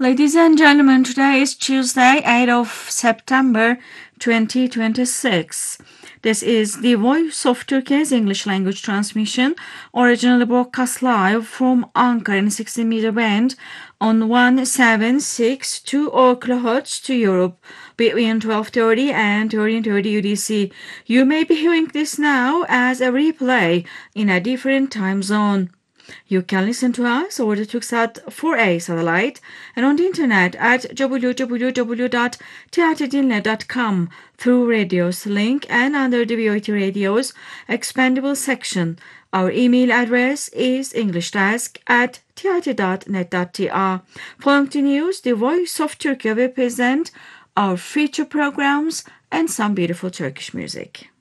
Ladies and gentlemen, today is Tuesday, 8th of September 2026. This is the Voice of Turkey's English language transmission, originally broadcast live from Ankara in 60 meter band on 1762 kHz to Europe between 12:30 and 13:30 UTC. You may be hearing this now as a replay in a different time zone. You can listen to us over the Turksat 4A satellite and on the internet at www.tiatidinle.com through Radios link and under the VOT Radio's expandable section. Our email address is englishdesk@tiati.net.tr. Following the news, the Voice of Turkey will present our feature programs and some beautiful Turkish music.